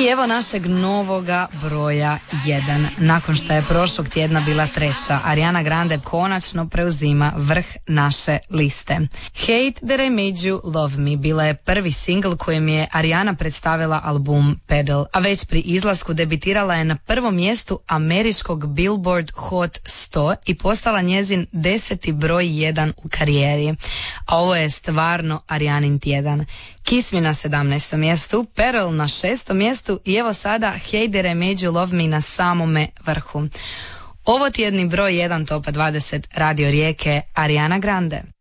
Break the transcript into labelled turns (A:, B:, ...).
A: I evo našeg novoga broja 1. Nakon što je prošlog tjedna bila treća, Ariana Grande konačno preuzima vrh naše liste. Hate That I Made You Love Me bila je prvi singl kojem je Ariana predstavila album Pedal, a već pri izlasku debitirala je na prvom mjestu američkog Billboard Hot 100 i postala njezin 10. broj 1 u karijeri. A ovo je stvarno Arianin tjedan. Kiss Me na 17. mjestu, Pedal na 6. mjestu i evo sada Hate That I Made You Love Me na samome vrhu. Ovo tjedni broj 1 Topa 20 Radio Rijeke, Ariana Grande.